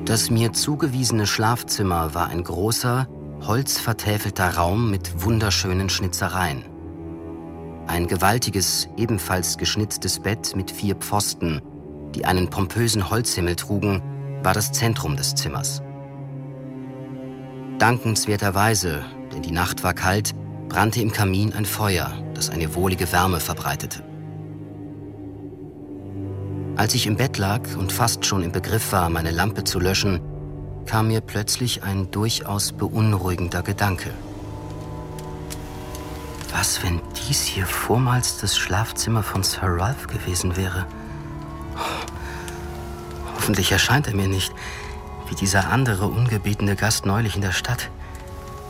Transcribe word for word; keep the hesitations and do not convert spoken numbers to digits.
Das mir zugewiesene Schlafzimmer war ein großer, holzvertäfelter Raum mit wunderschönen Schnitzereien. Ein gewaltiges, ebenfalls geschnitztes Bett mit vier Pfosten, die einen pompösen Holzhimmel trugen, war das Zentrum des Zimmers. Dankenswerterweise, denn die Nacht war kalt, brannte im Kamin ein Feuer, das eine wohlige Wärme verbreitete. Als ich im Bett lag und fast schon im Begriff war, meine Lampe zu löschen, kam mir plötzlich ein durchaus beunruhigender Gedanke. Was, wenn dies hier vormals das Schlafzimmer von Sir Ralph gewesen wäre? Hoffentlich erscheint er mir nicht, wie dieser andere ungebetene Gast neulich in der Stadt.